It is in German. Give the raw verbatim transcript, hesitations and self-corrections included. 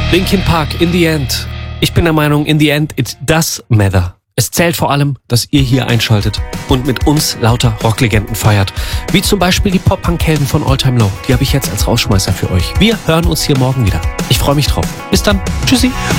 Linkin Park, In the End. Ich bin der Meinung, in the end, it does matter. Es zählt vor allem, dass ihr hier einschaltet und mit uns lauter Rocklegenden feiert. Wie zum Beispiel die Pop-Punk-Helden von All Time Low. Die habe ich jetzt als Rausschmeißer für euch. Wir hören uns hier morgen wieder. Ich freue mich drauf. Bis dann. Tschüssi.